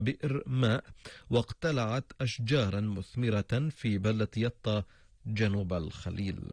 بئر ماء واقتلعت أشجارا مثمرة في بلدة يطا جنوب الخليل.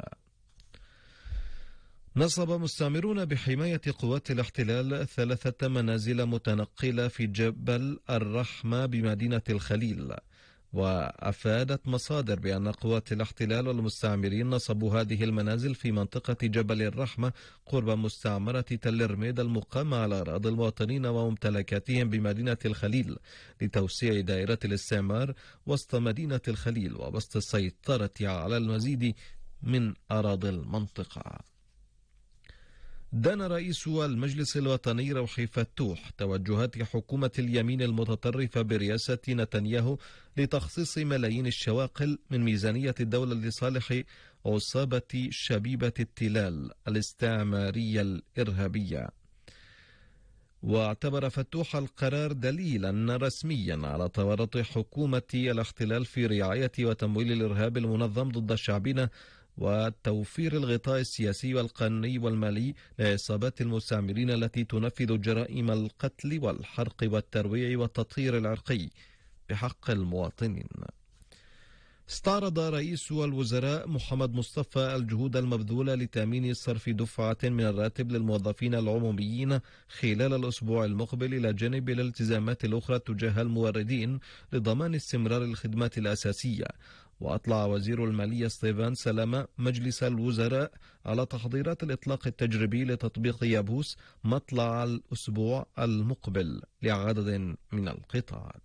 نصب مستعمرون بحماية قوات الاحتلال 3 منازل متنقلة في جبل الرحمة بمدينة الخليل، وأفادت مصادر بأن قوات الاحتلال والمستعمرين نصبوا هذه المنازل في منطقة جبل الرحمة قرب مستعمرة تل رميد المقامة على أراضي المواطنين وممتلكاتهم بمدينة الخليل لتوسيع دائرة الاستعمار وسط مدينة الخليل وبسط السيطرة على المزيد من أراضي المنطقة. دان رئيس المجلس الوطني روحي فتوح توجهات حكومة اليمين المتطرفة برئاسة نتنياهو لتخصيص ملايين الشواقل من ميزانية الدولة لصالح عصابة شبيبة التلال الاستعمارية الإرهابية. واعتبر فتوح القرار دليلا رسميا على تورط حكومة الاحتلال في رعاية وتمويل الإرهاب المنظم ضد شعبنا وتوفير الغطاء السياسي والقانوني والمالي لعصابات المستعمرين التي تنفذ جرائم القتل والحرق والترويع والتطهير العرقي بحق المواطنين. استعرض رئيس الوزراء محمد مصطفى الجهود المبذولة لتأمين صرف دفعة من الراتب للموظفين العموميين خلال الأسبوع المقبل إلى جانب الالتزامات الأخرى تجاه الموردين لضمان استمرار الخدمات الأساسية. وأطلع وزير المالية ستيفان سلامة مجلس الوزراء على تحضيرات الإطلاق التجريبي لتطبيق يابوس مطلع الأسبوع المقبل لعدد من القطاعات.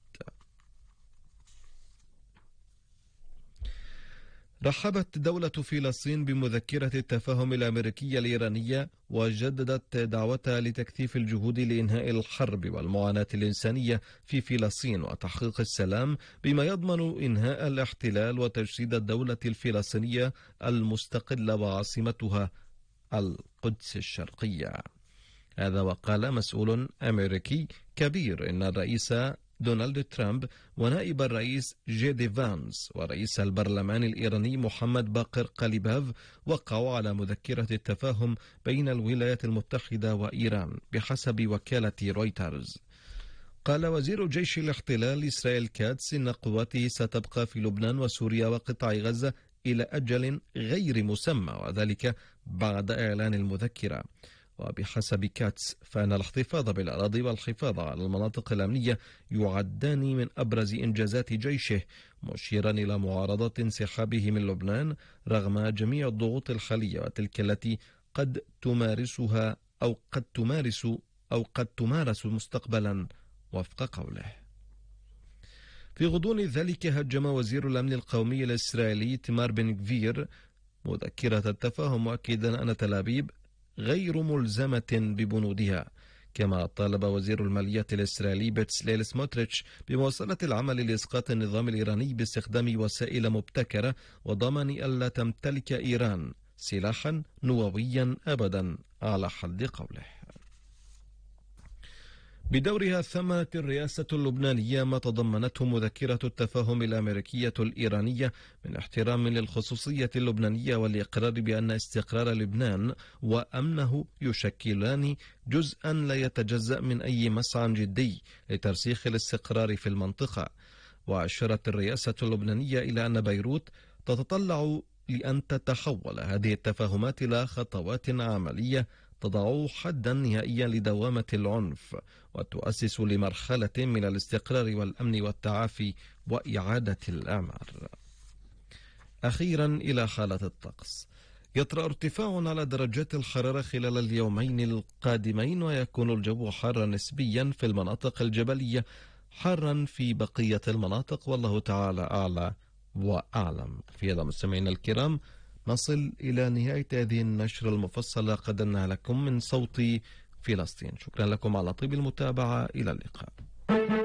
رحبت دولة فلسطين بمذكرة التفاهم الأمريكية الإيرانية وجددت دعوتها لتكثيف الجهود لإنهاء الحرب والمعاناة الإنسانية في فلسطين وتحقيق السلام بما يضمن إنهاء الاحتلال وتجسيد الدولة الفلسطينية المستقلة وعاصمتها القدس الشرقية. هذا وقال مسؤول أمريكي كبير إن الرئيس دونالد ترامب ونائب الرئيس جيدي فانس ورئيس البرلمان الإيراني محمد باقر قليباف وقعوا على مذكرة التفاهم بين الولايات المتحدة وإيران بحسب وكالة رويترز. قال وزير جيش الاحتلال إسرائيل كاتس إن قواته ستبقى في لبنان وسوريا وقطاع غزة إلى أجل غير مسمى وذلك بعد إعلان المذكرة. وبحسب كاتس فإن الاحتفاظ بالأراضي والحفاظ على المناطق الأمنية يعدان من أبرز إنجازات جيشه، مشيرا إلى معارضة انسحابه من لبنان رغم جميع الضغوط الحالية وتلك التي قد تمارس مستقبلا وفق قوله. في غضون ذلك هجم وزير الأمن القومي الإسرائيلي تمار بن غفير مذكرة التفاهم مؤكدا أن تل أبيب غير ملزمة ببنودها. كما طالب وزير المالية الإسرائيلي بتسليل سموتريتش بمواصلة العمل لإسقاط النظام الإيراني باستخدام وسائل مبتكرة وضمان ألا تمتلك إيران سلاحا نوويا أبدا على حد قوله. بدورها ثمنت الرئاسة اللبنانية ما تضمنته مذكرة التفاهم الأمريكية الإيرانية من احترام للخصوصية اللبنانية والإقرار بأن استقرار لبنان وأمنه يشكلان جزءا لا يتجزأ من أي مسعى جدي لترسيخ الاستقرار في المنطقة. وأشارت الرئاسة اللبنانية إلى أن بيروت تتطلع لأن تتحول هذه التفاهمات إلى خطوات عملية تضع حدا نهائيا لدوامة العنف وتؤسس لمرحلة من الاستقرار والأمن والتعافي وإعادة الأعمار. أخيرا إلى حالة الطقس. يطرأ ارتفاع على درجات الحرارة خلال اليومين القادمين ويكون الجو حارا نسبيا في المناطق الجبلية حارا في بقية المناطق والله تعالى أعلى وأعلم. في هذا مستمعينا الكرام نصل إلى نهاية هذه النشرة المفصلة قدمناها لكم من صوت فلسطين. شكرا لكم على طيب المتابعة. إلى اللقاء.